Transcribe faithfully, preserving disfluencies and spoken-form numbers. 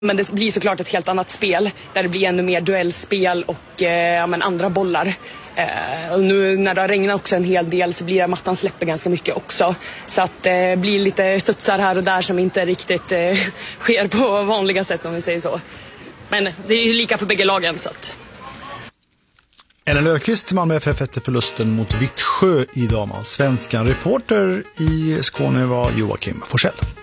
Men det blir såklart ett helt annat spel där det blir ännu mer duellspel och eh, ja, men andra bollar. Eh, och nu när det har regnat också en hel del så blir det mattan släpper ganska mycket också. Så att det eh, blir lite studsar här och där som inte riktigt eh, sker på vanliga sätt om vi säger så. Men det är ju lika för bägge lagen så att... Ellen Löfqvist, Malmö F F efter förlusten mot Vittsjö i damas. Svenskan reporter i Skåne var Joakim Forsell.